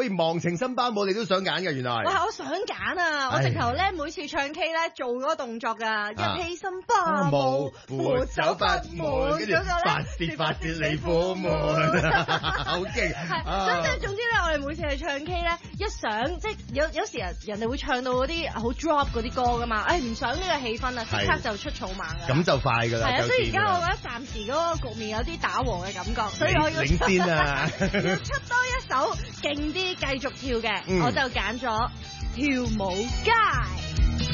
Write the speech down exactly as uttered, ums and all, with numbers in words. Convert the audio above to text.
連忘情森巴舞你都想揀嘅原來。 哇！我想揀啊！我直頭咧每次唱 K 咧做嗰個動作㗎，一起森巴舞，扶手不滿， 跟住發泄發泄你苦悶，好勁。 係，即係總之咧，我哋每次去唱 K 咧，一想即係有有時人人哋會唱到嗰啲好 drop 嗰啲歌㗎嘛，誒唔想呢個氣氛啊，即刻就出草蜢㗎。 咁就快㗎啦。 係啊，所以而家我覺得暫時嗰個局面有啲打和嘅感覺，所以我要領先啊！ 要出多一首勁啲繼續跳嘅，我就揀咗跳舞街。